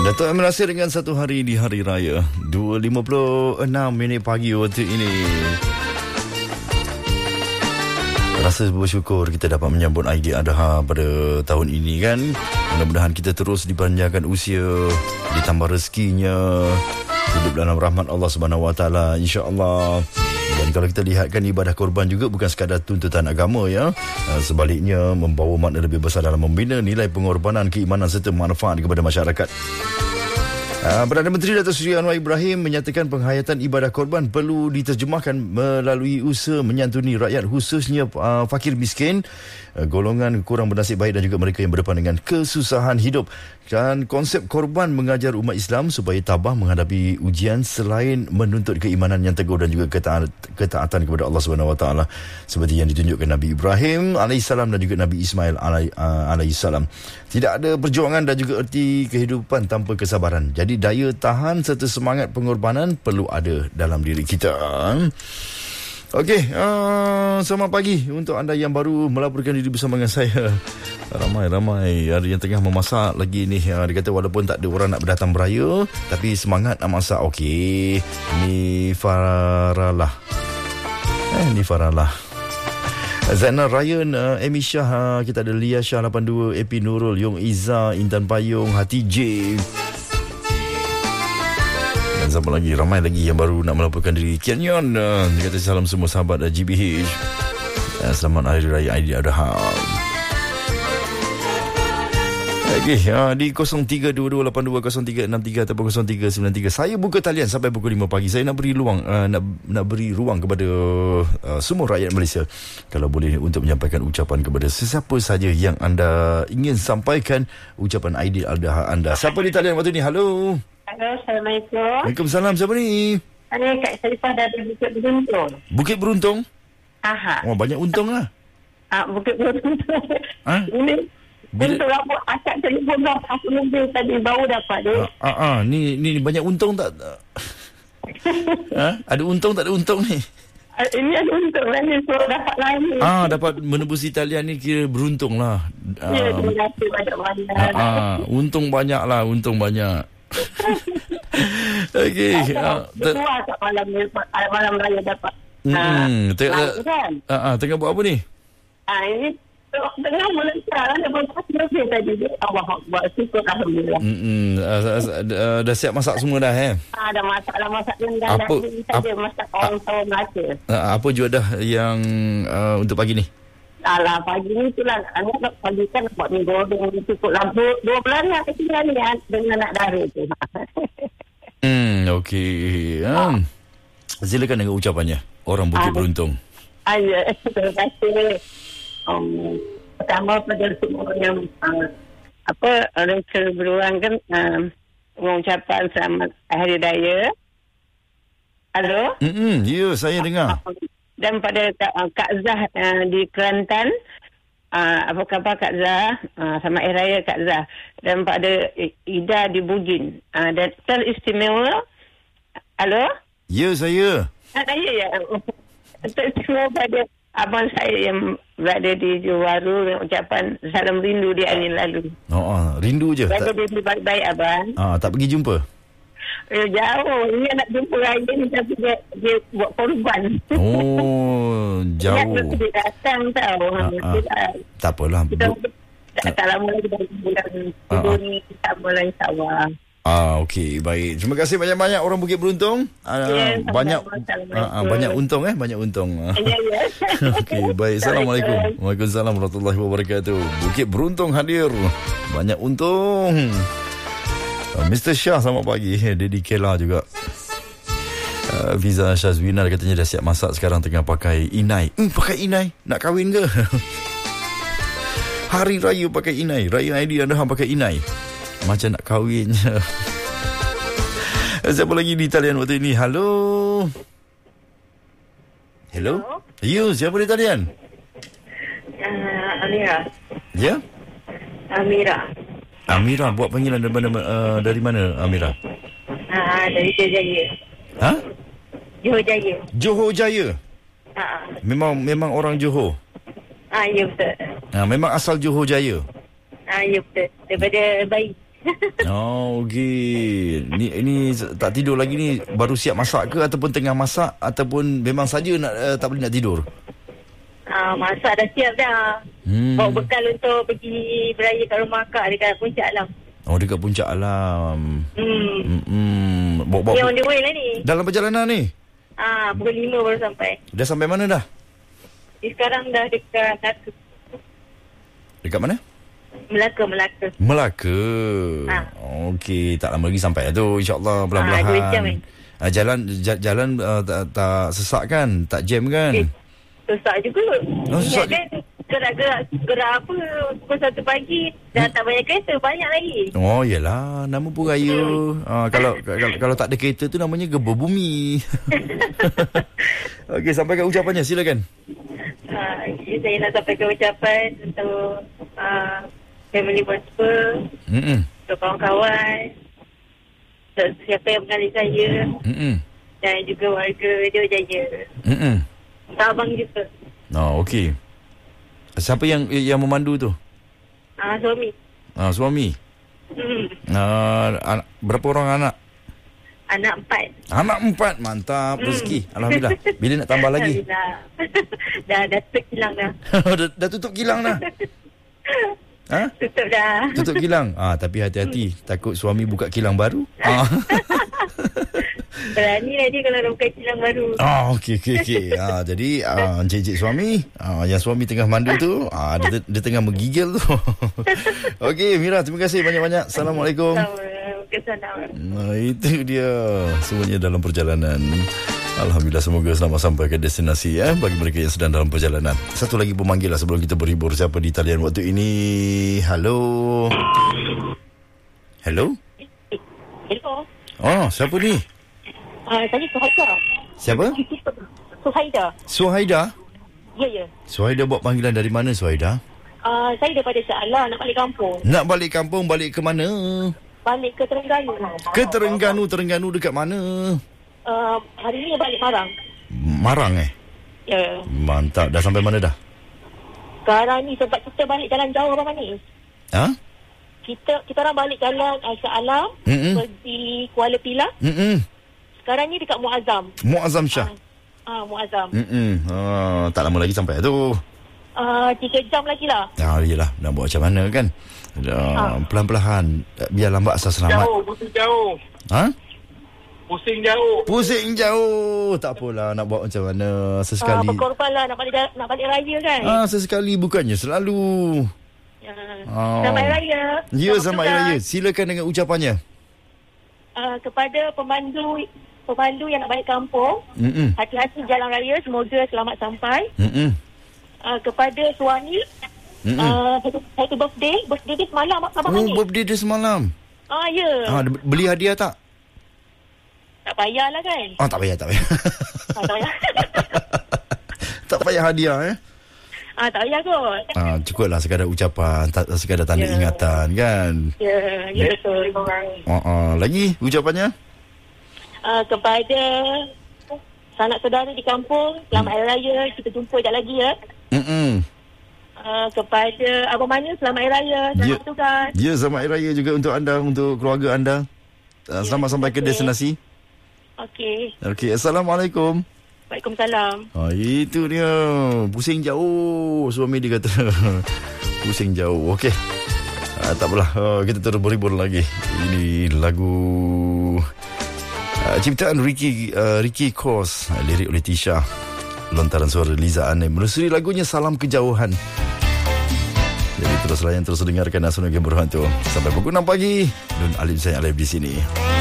Datuk Amir dengan satu hari di Hari Raya 2.56 minit pagi waktu ini. Rasa bersyukur kita dapat menyambut Aidiladha pada tahun ini kan. Mudah-mudahan kita terus dipanjangkan usia, ditambah rezekinya, hidup dalam rahmat Allah Subhanahu Wa Taala, insya-Allah. Dan kalau kita lihatkan ibadah korban juga bukan sekadar tuntutan agama ya. Sebaliknya membawa makna lebih besar dalam membina nilai pengorbanan, keimanan serta manfaat kepada masyarakat. Perdana Menteri Datuk Seri Anwar Ibrahim menyatakan penghayatan ibadah korban perlu diterjemahkan melalui usaha menyantuni rakyat, khususnya fakir miskin, golongan kurang bernasib baik dan juga mereka yang berdepan dengan kesusahan hidup. Dan konsep korban mengajar umat Islam supaya tabah menghadapi ujian selain menuntut keimanan yang teguh dan juga ketaatan kepada Allah Subhanahu Wa Taala, seperti yang ditunjukkan Nabi Ibrahim alaihissalam dan juga Nabi Ismail alaihissalam. Tidak ada perjuangan dan juga erti kehidupan tanpa kesabaran. Jadi daya tahan serta semangat pengorbanan perlu ada dalam diri kita. Okey, selamat pagi untuk anda yang baru melaporkan diri bersama dengan saya. Ramai ada yang tengah memasak lagi ni. Dia kata walaupun tak ada orang nak berdatang beraya, tapi semangat nak masak. Okey, ni Faralah. Zainal Ryan, Amy Shah, kita ada Lia Shah 82, AP Nurul, Yong Iza, Intan Payung, Hati J. Dan siapa lagi? Ramai lagi yang baru nak melaporkan diri. Kian Yon, dia kata salam semua sahabat GBH. Selamat Hari Raya Aidiladha. Okey, di 0322820363 ataupun 0393. Saya buka talian sampai pukul 5 pagi. Saya nak beri ruang nak beri ruang kepada semua rakyat Malaysia, kalau boleh, untuk menyampaikan ucapan kepada sesiapa saja yang anda ingin sampaikan ucapan Aidiladha anda. Siapa di talian waktu ni? Halo. Halo, Assalamualaikum. Waalaikumsalam. Siapa ni? Saya Kak Sarifah dari Bukit Beruntung. Bukit Beruntung? Aha. Oh, banyak untung lah. Bukit Beruntung. Ini untuk rambut akak telefon dah aku lebih tadi baru dapat tu. Ni banyak untung tak? Ada untung tak ada untung ni? Ini ada untung lah ni, so dapat lain ni. Dapat menembusi talian ni kira beruntung lah. Ya, terima kasih banyak-banyak. Untung banyak lah, untung banyak. Okey. Dua kat malam raya dapat. Tengah buat apa ni? Ini tengah melencar ada berapa lebih tadi. Allah Akbar, syukur alhamdulillah. Dah siap masak semua dah dah masak dan dah saja masak orang tahu Melaka. Apa juadah yang untuk pagi ni? Alah, pagi ni itulah anak pagi kan buat mi goreng cukup lampu 2 bulan lah kecil ni dengan anak dara tu. Okey. Silakan dengan ucapannya orang Bukit Beruntung. Ya, terima kasih. Pertama pada semua yang orang berulang kan mengucapkan selamat Hari Raya. Halo? Ya, saya dengar. Dan pada Kak Zah di Kelantan, apa khabar Kak Zah? Selamat Hari Raya Kak Zah. Dan pada Ida di Bugin, dan teristimewa. Halo? Ya, saya. Saya ya. Teristimewa pada abang saya yang berada di Johor Bahru, yang ucapan salam rindu di angin lalu. Rindu je. Berada di baik-baik abang. Tak pergi jumpa? Jauh. Ini nak jumpa raya ni tapi dia buat korban. Jauh. Dia datang tau. Tak apalah. Tak lama lagi dari bulan tidur ni kita mulai insyaAllah. Okey, baik. Terima kasih banyak-banyak orang Bukit Beruntung. Banyak untung banyak untung. Ya. Okey, baik. Assalamualaikum. Waalaikumsalam warahmatullahi wabarakatuh. Bukit Beruntung hadir. Banyak untung. Mr. Shah, selamat pagi. Dedi Kela juga. Fiza Syazwina katanya dah siap masak, sekarang tengah pakai inai. Pakai inai? Nak kahwin ke? Hari Raya pakai inai. Raya Aidiladha pakai inai. Macam nak kahwin. Siapa lagi di talian waktu ini? Halo. Hello? Ya, siapa di talian? Amira. Ya? Amira, buat panggilan dari mana Amira? Dari Johor Jaya. Johor Jaya? Memang orang Johor? Ya betul. Memang asal Johor Jaya? Ya betul. Daripada bayi. Oh, okey. Ni tak tidur lagi ni, baru siap masak ke ataupun tengah masak ataupun memang saja nak tak boleh nak tidur? Masak dah siap dah. Bawa bekal untuk pergi beraya kat rumah akak dekat Puncak Alam. Oh, dekat Puncak Alam. Bawa on the way lah ni. Dalam perjalanan ni? Pukul 5 baru sampai. Dah sampai mana dah? Sekarang dah dekat Melaka. Dekat mana? Melaka. Okey, tak lama lagi sampai tu, insya-Allah, perlahan-lahan. Jalan tak sesak kan? Tak jam kan? Sesak juga. Sesak kan gerak apa pukul 1 pagi dah tak banyak kereta, banyak lagi. Oh, yelah, nama pun raya. Kalau tak ada kereta tu namanya gebur bumi. Okey, sampaikan ucapannya, silakan. Saya nak sampaikan ucapan untuk family Prosper, untuk kawan-kawan, untuk siapa yang mengenali saya, dan juga warga Radio Jaya. Untuk abang juga. Oh, okey. Siapa yang memandu tu? Suami. Suami. Berapa orang anak? Anak 4. Anak 4, mantap, rezeki. Alhamdulillah. Bila nak tambah lagi? Dah tutup kilang dah. dah tutup kilang dah. Tutup dah. Tutup kilang. Tapi hati-hati, takut suami buka kilang baru. Berani lah dia kalau nak buka kilang baru. Okey. Jadi encik suami, yang suami tengah mandu tu, dia tengah menggigil tu. Okey, Mira, terima kasih banyak-banyak. Assalamualaikum. Itu dia, semuanya dalam perjalanan. Alhamdulillah, semoga selamat sampai ke destinasi bagi mereka yang sedang dalam perjalanan. Satu lagi pemanggil lah sebelum kita berhibur. Siapa di talian waktu ini? Halo. Hello. Oh, siapa ni? Saya Suhaida. Siapa? Suhaida? Ya. Suhaida buat panggilan dari mana, Suhaida? Saya daripada Shah nak balik kampung. Nak balik kampung, balik ke mana? Balik ke Terengganu. Ke Terengganu dekat mana? Hari ni balik Marang. Marang Ya. Mantap. Dah sampai mana dah? Sekarang ni sebab kita balik jalan jauh Abang Manis. Kita orang balik jalan Shah Alam, pergi Kuala Pilah. Sekarang ni dekat Muazzam. Muazzam Shah. Muazzam. Tak lama lagi sampai tu. 3 jam lagi lah. Yelah, nak buat macam mana kan? Pelan-pelan, biar lambat asal selamat. Pusing jauh. Pusing jauh. Tak apalah, nak buat macam mana. Sesekali berkorban lah, nak balik raya kan. Sesekali, bukannya selalu. Selamat Raya. Ya, selamat Raya. Silakan dengan ucapannya. Kepada pemandu yang nak balik kampung, hati-hati jalan raya, semoga selamat sampai. Kepada suami, happy birthday dia semalam Abang Manis. Birthday dia semalam. Ya. Beli hadiah tak? Tak payahlah kan. Tak payah. Tak payah. Tak payah hadiah tak payah kot. Cukuplah sekadar ucapan, sekadar tanda ingatan kan. Ya betul. Lagi ucapannya? Kepada sanak saudara di kampung, selamat Hari Raya. Kita jumpa sekejap lagi ya. Kepada Abang Manu, selamat Hari Raya. Selamat bertugas. Ya, selamat Hari Raya juga untuk anda, untuk keluarga anda. Selamat sampai ke destinasi. Okey, Assalamualaikum. Waalaikumsalam. Itu dia. Pusing jauh. Suami dia kata. Pusing jauh. Okey. Tak apalah. Kita terus berhibur lagi. Ini lagu ciptaan Ricky Kos, lirik oleh Tisha, lontaran suara Liza Anem, menelusuri lagunya Salam Kejauhan. Jadi terus layan, terus dengarkan Asuna Game Berhantu sampai pukul 6 pagi. Nun Alim saya live di sini.